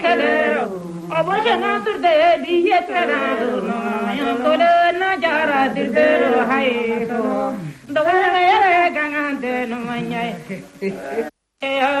Obojana turde diye terado no yondole na jara dirde hai so dawara ya gangante no manyai